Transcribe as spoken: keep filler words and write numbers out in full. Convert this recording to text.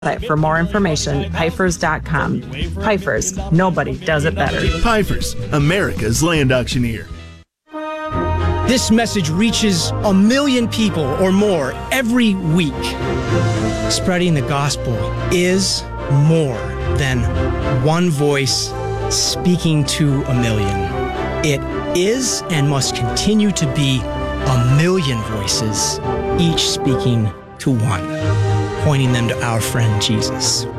For more information, Pifers dot com. Pifers, nobody does it better. Pifers, America's land auctioneer. This message reaches a million people or more every week. Spreading the gospel is more than one voice speaking to a million. It is and must continue to be a million voices, each speaking to one, pointing them to our friend Jesus.